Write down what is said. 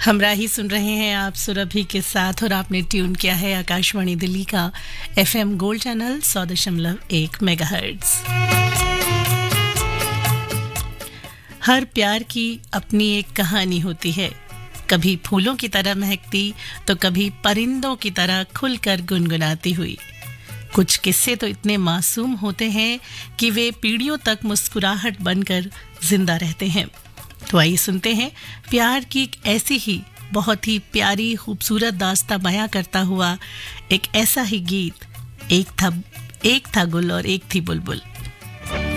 हमराही सुन रहे हैं आप सुरभि के साथ और आपने ट्यून किया है आकाशवाणी दिल्ली का FM गोल्ड चैनल 100.1 मेगाहर्ट्ज। हर प्यार की अपनी एक कहानी होती है, कभी फूलों की तरह महकती तो कभी परिंदों की तरह खुलकर गुनगुनाती हुई। कुछ किस्से तो इतने मासूम होते हैं कि वे पीढ़ियों तक मुस्कुराहट बनकर जिंदा रहते हैं। तो आइए सुनते हैं प्यार की एक ऐसी ही बहुत ही प्यारी खूबसूरत दास्तां बयां करता हुआ एक ऐसा ही गीत, एक था गुल और एक थी बुलबुल।